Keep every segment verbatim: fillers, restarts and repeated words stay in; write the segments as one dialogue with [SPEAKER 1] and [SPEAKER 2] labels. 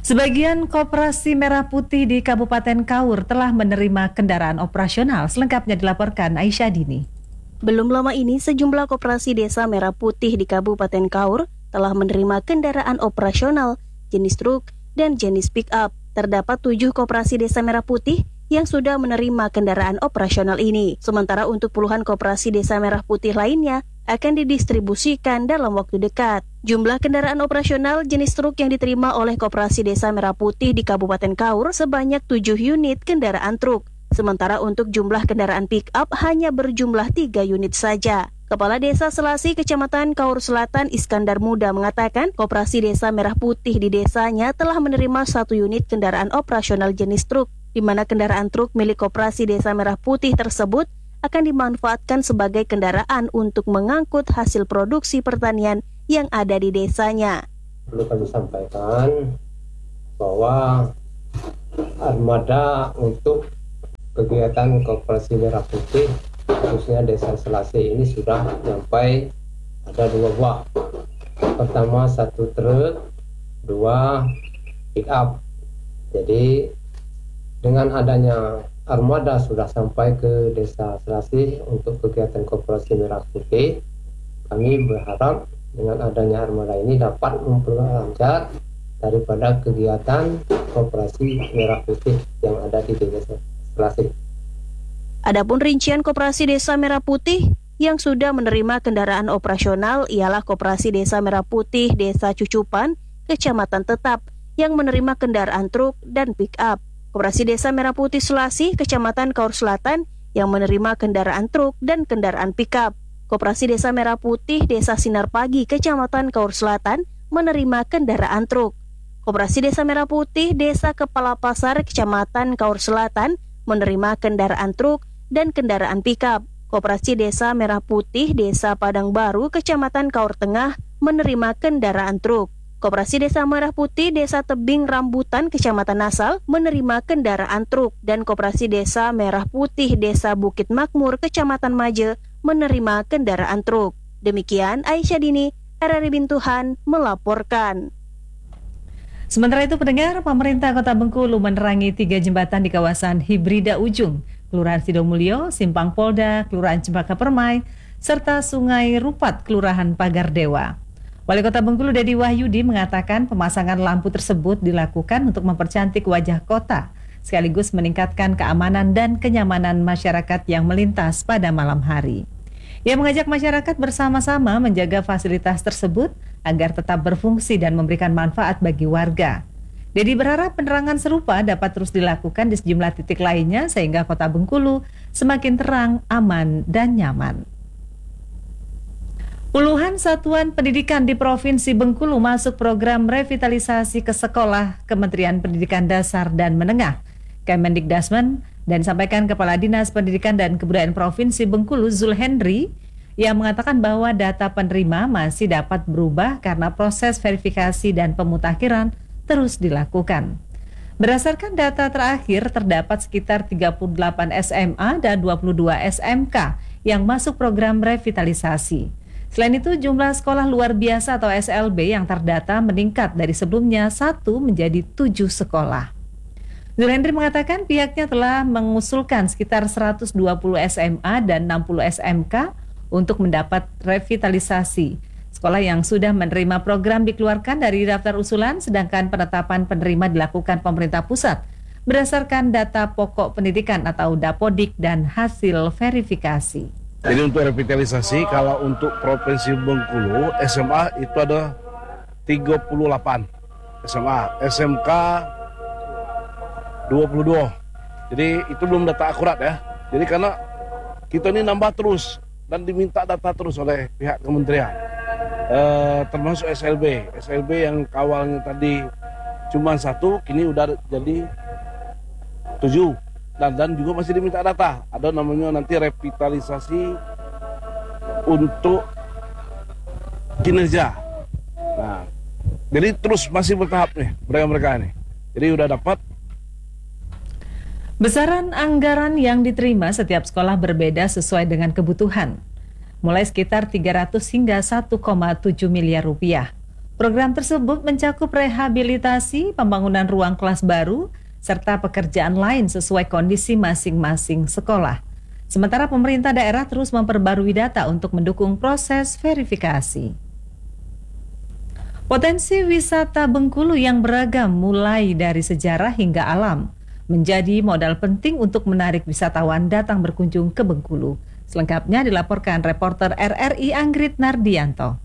[SPEAKER 1] Sebagian Koperasi Merah Putih di Kabupaten Kaur telah menerima kendaraan operasional. Selengkapnya dilaporkan Aisyah Dini.
[SPEAKER 2] Belum lama ini, sejumlah koperasi desa Merah Putih di Kabupaten Kaur telah menerima kendaraan operasional jenis truk dan jenis pick-up. Terdapat tujuh koperasi desa Merah Putih yang sudah menerima kendaraan operasional ini. Sementara untuk puluhan koperasi desa Merah Putih lainnya akan didistribusikan dalam waktu dekat. Jumlah kendaraan operasional jenis truk yang diterima oleh Koperasi Desa Merah Putih di Kabupaten Kaur sebanyak tujuh unit kendaraan truk. Sementara untuk jumlah kendaraan pick-up hanya berjumlah tiga unit saja. Kepala Desa Selasi Kecamatan Kaur Selatan Iskandar Muda mengatakan Koperasi Desa Merah Putih di desanya telah menerima satu unit kendaraan operasional jenis truk, di mana kendaraan truk milik Koperasi Desa Merah Putih tersebut akan dimanfaatkan sebagai kendaraan untuk mengangkut hasil produksi pertanian yang ada di desanya.
[SPEAKER 3] Perlu kami sampaikan bahwa armada untuk kegiatan Koperasi Merah Putih khususnya Desa Selasi ini sudah sampai ada dua buah. Pertama satu truk, dua pick up. Jadi dengan adanya armada sudah sampai ke Desa Selasi untuk kegiatan Koperasi Merah Putih, kami berharap dengan adanya armada ini dapat memperlancar daripada kegiatan Koperasi Merah Putih yang ada di Desa Selasi.
[SPEAKER 2] Adapun rincian Koperasi Desa Merah Putih yang sudah menerima kendaraan operasional ialah Koperasi Desa Merah Putih Desa Cucupan, Kecamatan Tetap, yang menerima kendaraan truk dan pick-up. Koperasi Desa Merah Putih Selasi, Kecamatan Kaur Selatan, yang menerima kendaraan truk dan kendaraan pick-up. Koperasi Desa Merah Putih Desa Sinar Pagi, Kecamatan Kaur Selatan, menerima kendaraan truk. Koperasi Desa Merah Putih Desa Kepala Pasar, Kecamatan Kaur Selatan, menerima kendaraan truk dan kendaraan pick-up. Koperasi Desa Merah Putih Desa Padang Baru, Kecamatan Kaur Tengah, menerima kendaraan truk. Koperasi Desa Merah Putih Desa Tebing Rambutan, Kecamatan Nasal, menerima kendaraan truk, dan Koperasi Desa Merah Putih Desa Bukit Makmur, Kecamatan Maje, menerima kendaraan truk. Demikian Aisyah Dini, R R I Bintuhan, melaporkan.
[SPEAKER 1] Sementara itu, pendengar, pemerintah Kota Bengkulu menerangi tiga jembatan di kawasan Hibrida Ujung, Kelurahan Sidomulyo, Simpang Polda, Kelurahan Cempaka Permai, serta Sungai Rupat, Kelurahan Pagar Dewa. Wali Kota Bengkulu Dedi Wahyudi mengatakan pemasangan lampu tersebut dilakukan untuk mempercantik wajah kota, sekaligus meningkatkan keamanan dan kenyamanan masyarakat yang melintas pada malam hari. Ia mengajak masyarakat bersama-sama menjaga fasilitas tersebut agar tetap berfungsi dan memberikan manfaat bagi warga. Dedi berharap penerangan serupa dapat terus dilakukan di sejumlah titik lainnya sehingga Kota Bengkulu semakin terang, aman, dan nyaman. Puluhan satuan pendidikan di Provinsi Bengkulu masuk program revitalisasi ke sekolah Kementerian Pendidikan Dasar dan Menengah, Kemendikdasmen, dan disampaikan Kepala Dinas Pendidikan dan Kebudayaan Provinsi Bengkulu Zul Hendri, yang mengatakan bahwa data penerima masih dapat berubah karena proses verifikasi dan pemutakhiran terus dilakukan. Berdasarkan data terakhir, terdapat sekitar tiga puluh delapan S M A dan dua puluh dua S M K yang masuk program revitalisasi. Selain itu, jumlah sekolah luar biasa atau S L B yang terdata meningkat dari sebelumnya satu menjadi tujuh sekolah. Zul Hendri mengatakan pihaknya telah mengusulkan sekitar seratus dua puluh S M A dan enam puluh S M K untuk mendapat revitalisasi. Sekolah yang sudah menerima program dikeluarkan dari daftar usulan, sedangkan penetapan penerima dilakukan pemerintah pusat berdasarkan data pokok pendidikan atau Dapodik dan hasil verifikasi.
[SPEAKER 4] Jadi untuk revitalisasi, kalau untuk Provinsi Bengkulu, S M A itu ada tiga puluh delapan S M A, S M K dua puluh dua. Jadi itu belum data akurat ya. Jadi karena kita ini nambah terus dan diminta data terus oleh pihak kementerian. E, termasuk S L B. S L B yang awalnya tadi cuma satu, kini udah jadi tujuh. Dan, dan juga masih diminta data. Ada namanya nanti revitalisasi untuk kinerja. Nah, jadi terus masih bertahap nih mereka-mereka ini. Jadi udah dapat.
[SPEAKER 1] Besaran anggaran yang diterima setiap sekolah berbeda sesuai dengan kebutuhan. Mulai sekitar tiga ratus hingga satu koma tujuh miliar rupiah. Program tersebut mencakup rehabilitasi, pembangunan ruang kelas baru, serta pekerjaan lain sesuai kondisi masing-masing sekolah. Sementara pemerintah daerah terus memperbarui data untuk mendukung proses verifikasi. Potensi wisata Bengkulu yang beragam mulai dari sejarah hingga alam menjadi modal penting untuk menarik wisatawan datang berkunjung ke Bengkulu. Selengkapnya dilaporkan reporter R R I Anggrit Nardianto.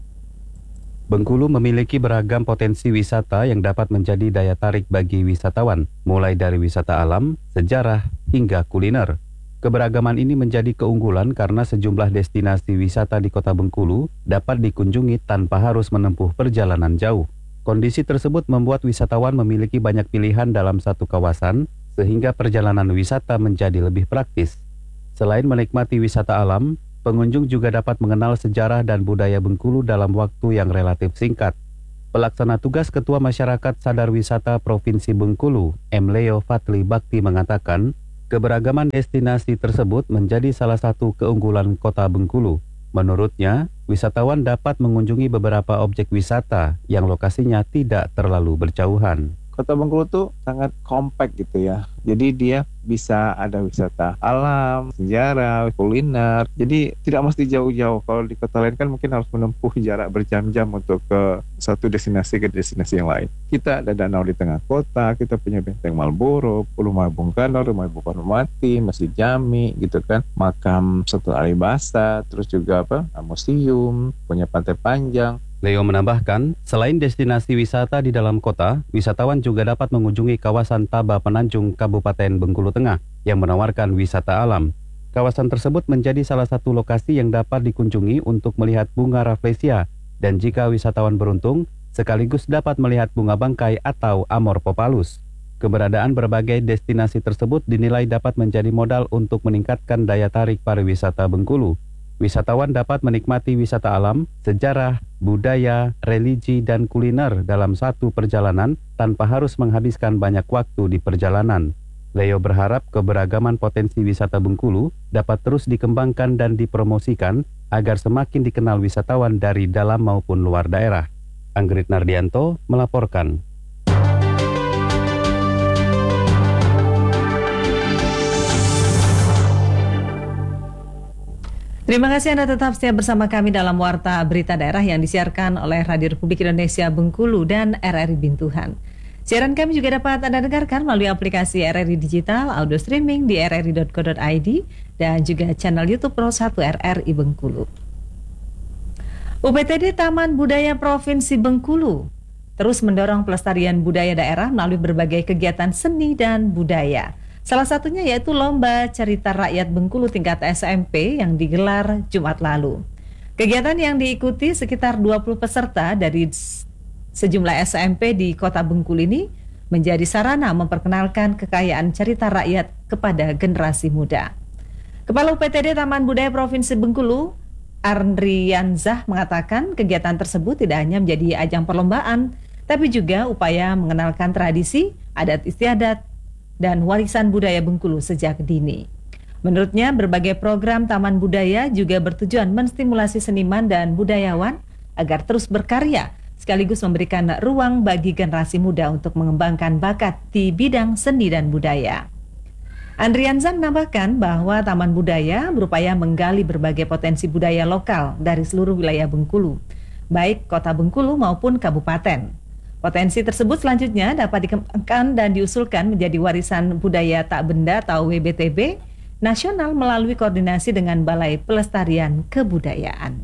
[SPEAKER 5] Bengkulu memiliki beragam potensi wisata yang dapat menjadi daya tarik bagi wisatawan, mulai dari wisata alam, sejarah, hingga kuliner. Keberagaman ini menjadi keunggulan karena sejumlah destinasi wisata di Kota Bengkulu dapat dikunjungi tanpa harus menempuh perjalanan jauh. Kondisi tersebut membuat wisatawan memiliki banyak pilihan dalam satu kawasan, sehingga perjalanan wisata menjadi lebih praktis. Selain menikmati wisata alam, pengunjung juga dapat mengenal sejarah dan budaya Bengkulu dalam waktu yang relatif singkat. Pelaksana tugas Ketua Masyarakat Sadar Wisata Provinsi Bengkulu, M. Leo Fatli Bakti mengatakan, keberagaman destinasi tersebut menjadi salah satu keunggulan Kota Bengkulu. Menurutnya, wisatawan dapat mengunjungi beberapa objek wisata yang lokasinya tidak terlalu berjauhan.
[SPEAKER 6] Kota Bengkulu tuh sangat kompak gitu ya. Jadi dia bisa ada wisata alam, sejarah, kuliner. Jadi tidak mesti jauh-jauh. Kalau di kota lain kan mungkin harus menempuh jarak berjam-jam untuk ke satu destinasi ke destinasi yang lain. Kita ada danau di tengah kota, kita punya benteng Marlboro, rumah Bung Karno, rumah Ibu Fatmawati, Masjid Jami gitu kan, makam Sultan Alibasa, terus juga apa? Museum, punya Pantai Panjang.
[SPEAKER 5] Leo menambahkan, selain destinasi wisata di dalam kota, wisatawan juga dapat mengunjungi kawasan Taba Penanjung, Kabupaten Bengkulu Tengah, yang menawarkan wisata alam. Kawasan tersebut menjadi salah satu lokasi yang dapat dikunjungi untuk melihat bunga rafflesia, dan jika wisatawan beruntung, sekaligus dapat melihat bunga bangkai atau Amorphophallus. Keberadaan berbagai destinasi tersebut dinilai dapat menjadi modal untuk meningkatkan daya tarik pariwisata Bengkulu. Wisatawan dapat menikmati wisata alam, sejarah, budaya, religi, dan kuliner dalam satu perjalanan tanpa harus menghabiskan banyak waktu di perjalanan. Leo berharap keberagaman potensi wisata Bengkulu dapat terus dikembangkan dan dipromosikan agar semakin dikenal wisatawan dari dalam maupun luar daerah. Anggrit Nardianto melaporkan.
[SPEAKER 1] Terima kasih Anda tetap setia bersama kami dalam Warta Berita Daerah yang disiarkan oleh Radio Republik Indonesia Bengkulu dan R R I Bintuhan. Siaran kami juga dapat Anda dengarkan melalui aplikasi R R I Digital, audio streaming di r r i dot co dot i d, dan juga channel YouTube Pro satu R R I Bengkulu. U P T D Taman Budaya Provinsi Bengkulu terus mendorong pelestarian budaya daerah melalui berbagai kegiatan seni dan budaya. Salah satunya yaitu Lomba Cerita Rakyat Bengkulu tingkat S M P yang digelar Jumat lalu. Kegiatan yang diikuti sekitar dua puluh peserta dari sejumlah S M P di Kota Bengkulu ini menjadi sarana memperkenalkan kekayaan cerita rakyat kepada generasi muda. Kepala U P T D Taman Budaya Provinsi Bengkulu, Arndrianzah, mengatakan kegiatan tersebut tidak hanya menjadi ajang perlombaan, tapi juga upaya mengenalkan tradisi, adat istiadat, dan warisan budaya Bengkulu sejak dini. Menurutnya, berbagai program Taman Budaya juga bertujuan menstimulasi seniman dan budayawan agar terus berkarya, sekaligus memberikan ruang bagi generasi muda untuk mengembangkan bakat di bidang seni dan budaya. Andrianzah menambahkan bahwa Taman Budaya berupaya menggali berbagai potensi budaya lokal dari seluruh wilayah Bengkulu, baik Kota Bengkulu maupun kabupaten. Potensi tersebut selanjutnya dapat dikembangkan dan diusulkan menjadi warisan budaya tak benda atau W B T B nasional melalui koordinasi dengan Balai Pelestarian Kebudayaan.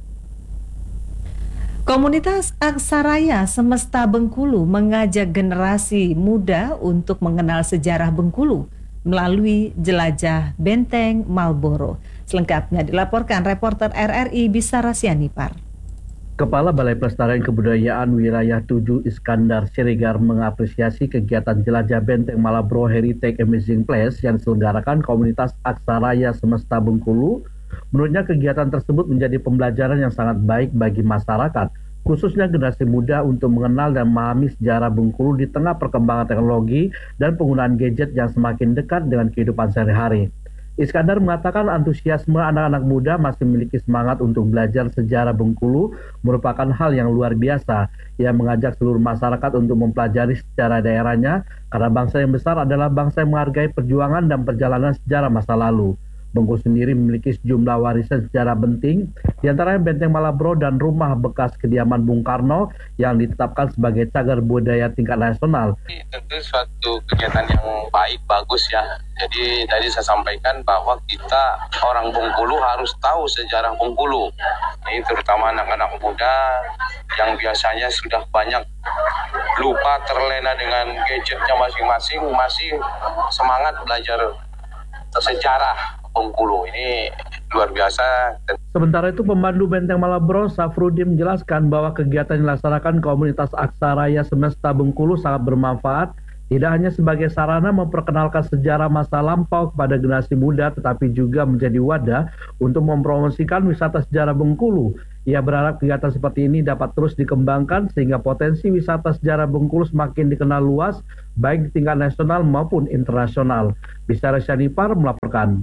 [SPEAKER 1] Komunitas Aksaraya Semesta Bengkulu mengajak generasi muda untuk mengenal sejarah Bengkulu melalui jelajah Benteng Marlboro. Selengkapnya dilaporkan reporter R R I Bisara Sianipar.
[SPEAKER 7] Kepala Balai Pelestarian Kebudayaan Wilayah tujuh Iskandar Siregar mengapresiasi kegiatan jelajah Benteng Marlboro Heritage Amazing Place yang diselenggarakan komunitas Aksaraya Semesta Bengkulu. Menurutnya kegiatan tersebut menjadi pembelajaran yang sangat baik bagi masyarakat, khususnya generasi muda untuk mengenal dan memahami sejarah Bengkulu di tengah perkembangan teknologi dan penggunaan gadget yang semakin dekat dengan kehidupan sehari-hari. Iskandar mengatakan antusiasme anak-anak muda masih memiliki semangat untuk belajar sejarah Bengkulu merupakan hal yang luar biasa. Ia mengajak seluruh masyarakat untuk mempelajari sejarah daerahnya karena bangsa yang besar adalah bangsa yang menghargai perjuangan dan perjalanan sejarah masa lalu. Bengkulu sendiri memiliki sejumlah warisan sejarah penting, diantaranya Benteng Malabro dan rumah bekas kediaman Bung Karno yang ditetapkan sebagai cagar budaya tingkat nasional.
[SPEAKER 8] Tentu suatu kegiatan yang baik, bagus ya. Jadi tadi saya sampaikan bahwa kita orang Bengkulu harus tahu sejarah Bengkulu. Ini terutama anak-anak muda yang biasanya sudah banyak lupa, terlena dengan gadgetnya masing-masing, masih semangat belajar sejarah Bengkulu. Ini luar biasa.
[SPEAKER 7] Sementara itu, pemandu Benteng Malabro, Safrudin, menjelaskan bahwa kegiatan yang dilaksanakan komunitas Aksaraya Semesta Bengkulu sangat bermanfaat, tidak hanya sebagai sarana memperkenalkan sejarah masa lampau kepada generasi muda, tetapi juga menjadi wadah untuk mempromosikan wisata sejarah Bengkulu. Ia berharap kegiatan seperti ini dapat terus dikembangkan sehingga potensi wisata sejarah Bengkulu semakin dikenal luas, baik di tingkat nasional maupun internasional. Bisara Syanipar melaporkan.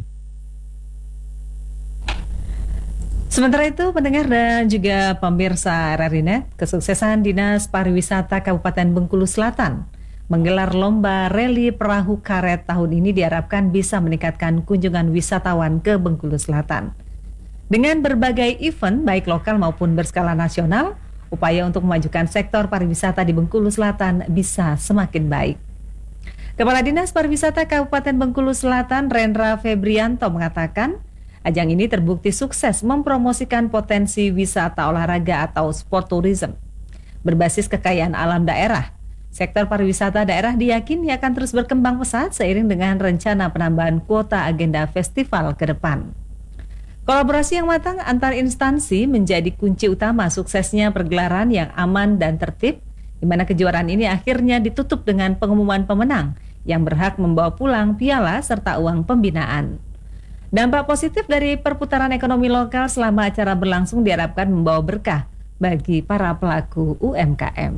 [SPEAKER 1] Sementara itu, pendengar dan juga pemirsa R R I Net, kesuksesan Dinas Pariwisata Kabupaten Bengkulu Selatan menggelar lomba reli perahu karet tahun ini diharapkan bisa meningkatkan kunjungan wisatawan ke Bengkulu Selatan. Dengan berbagai event, baik lokal maupun berskala nasional, upaya untuk memajukan sektor pariwisata di Bengkulu Selatan bisa semakin baik. Kepala Dinas Pariwisata Kabupaten Bengkulu Selatan, Rendra Febrianto, mengatakan, ajang ini terbukti sukses mempromosikan potensi wisata olahraga atau sport tourism. Berbasis kekayaan alam daerah, sektor pariwisata daerah diyakini akan terus berkembang pesat seiring dengan rencana penambahan kuota agenda festival ke depan. Kolaborasi yang matang antar instansi menjadi kunci utama suksesnya pergelaran yang aman dan tertib, di mana kejuaraan ini akhirnya ditutup dengan pengumuman pemenang yang berhak membawa pulang piala serta uang pembinaan. Dampak positif dari perputaran ekonomi lokal selama acara berlangsung diharapkan membawa berkah bagi para pelaku U M K M.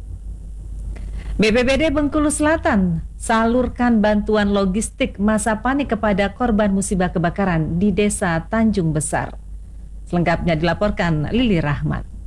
[SPEAKER 1] B P B D Bengkulu Selatan salurkan bantuan logistik masa panik kepada korban musibah kebakaran di Desa Tanjung Besar. Selengkapnya dilaporkan Lili Rahmat.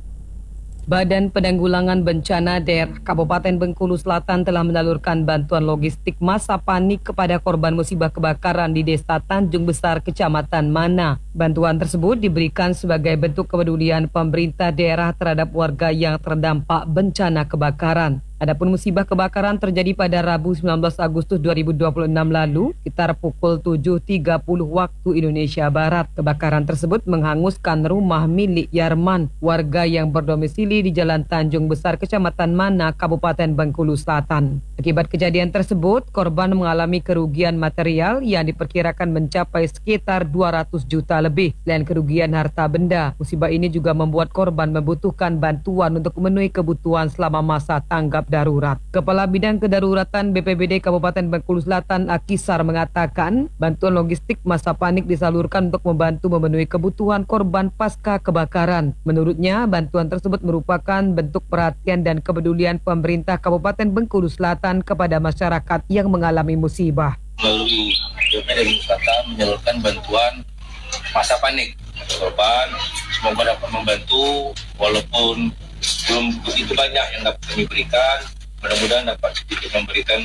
[SPEAKER 9] Badan Penanggulangan Bencana Daerah Kabupaten Bengkulu Selatan telah menalurkan bantuan logistik masa panik kepada korban musibah kebakaran di Desa Tanjung Besar, Kecamatan Mana. Bantuan tersebut diberikan sebagai bentuk kepedulian pemerintah daerah terhadap warga yang terdampak bencana kebakaran. Adapun musibah kebakaran terjadi pada Rabu sembilan belas Agustus dua ribu dua puluh enam lalu sekitar pukul tujuh tiga puluh waktu Indonesia Barat. Kebakaran tersebut menghanguskan rumah milik Yarman, warga yang berdomisili di Jalan Tanjung Besar, Kecamatan Mana, Kabupaten Bengkulu Selatan. Akibat kejadian tersebut, korban mengalami kerugian material yang diperkirakan mencapai sekitar dua ratus juta lebih. Selain kerugian harta benda, musibah ini juga membuat korban membutuhkan bantuan untuk memenuhi kebutuhan selama masa tanggap darurat. Kepala Bidang Kedaruratan B P B D Kabupaten Bengkulu Selatan, Akisar, mengatakan bantuan logistik masa panik disalurkan untuk membantu memenuhi kebutuhan korban pasca kebakaran. Menurutnya, bantuan tersebut merupakan bentuk perhatian dan kepedulian pemerintah Kabupaten Bengkulu Selatan kepada masyarakat yang mengalami musibah.
[SPEAKER 8] Melalui B P B D Wisata menyalurkan bantuan masa panik korban, semoga dapat membantu walaupun belum begitu banyak yang dapat kami berikan. Mudah-mudahan dapat sedikit memberikan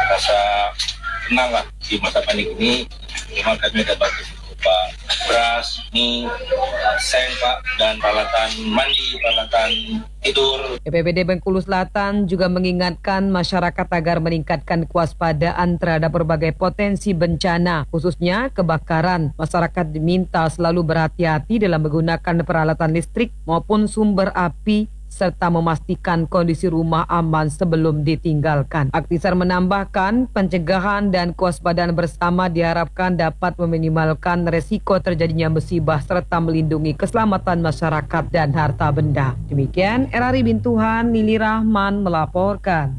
[SPEAKER 8] rasa tenang lah di masa panik ini. Memang kami dapat berupa beras, mie, seng Pak, dan peralatan mandi, peralatan tidur.
[SPEAKER 9] B P B D Bengkulu Selatan juga mengingatkan masyarakat agar meningkatkan kewaspadaan terhadap berbagai potensi bencana, khususnya kebakaran. Masyarakat diminta selalu berhati-hati dalam menggunakan peralatan listrik maupun sumber api, serta memastikan kondisi rumah aman sebelum ditinggalkan. Aktisar menambahkan, pencegahan dan kewaspadaan bersama diharapkan dapat meminimalkan resiko terjadinya musibah serta melindungi keselamatan masyarakat dan harta benda. Demikian R R I Bintuhan, Lili Rahman melaporkan.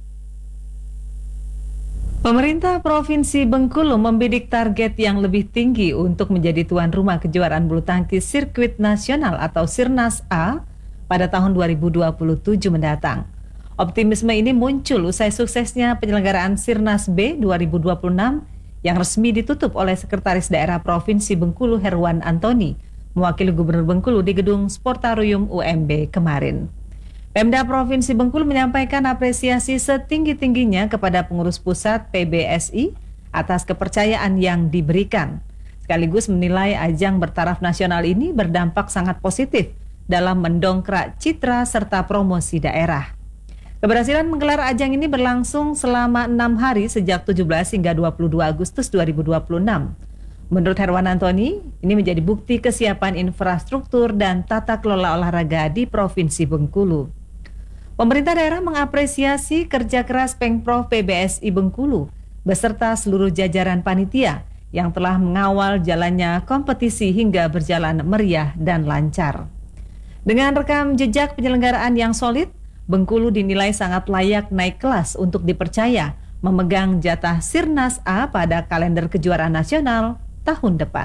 [SPEAKER 1] Pemerintah Provinsi Bengkulu membidik target yang lebih tinggi untuk menjadi tuan rumah kejuaraan bulu tangkis sirkuit nasional atau Sirnas A pada tahun dua ribu dua puluh tujuh mendatang. Optimisme ini muncul usai suksesnya penyelenggaraan Sirnas B dua ribu dua puluh enam yang resmi ditutup oleh Sekretaris Daerah Provinsi Bengkulu Herwan Antoni, mewakili Gubernur Bengkulu di Gedung Sportarium U M B kemarin. Pemda Provinsi Bengkulu menyampaikan apresiasi setinggi-tingginya kepada pengurus pusat P B S I atas kepercayaan yang diberikan, sekaligus menilai ajang bertaraf nasional ini berdampak sangat positif dalam mendongkrak citra serta promosi daerah. Keberhasilan menggelar ajang ini berlangsung selama enam hari sejak tujuh belas hingga dua puluh dua Agustus dua ribu dua puluh enam. Menurut Herwan Antoni, ini menjadi bukti kesiapan infrastruktur dan tata kelola olahraga di Provinsi Bengkulu. Pemerintah daerah mengapresiasi kerja keras Pengprov P B S I Bengkulu beserta seluruh jajaran panitia yang telah mengawal jalannya kompetisi hingga berjalan meriah dan lancar. Dengan rekam jejak penyelenggaraan yang solid, Bengkulu dinilai sangat layak naik kelas untuk dipercaya memegang jatah Sirnas A pada kalender kejuaraan nasional tahun depan.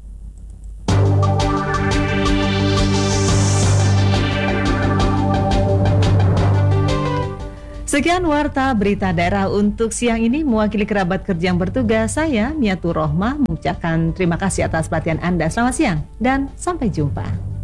[SPEAKER 1] Sekian warta berita daerah untuk siang ini. Mewakili kerabat kerja yang bertugas, saya Miatur Rohmah mengucapkan terima kasih atas perhatian Anda. Selamat siang dan sampai jumpa.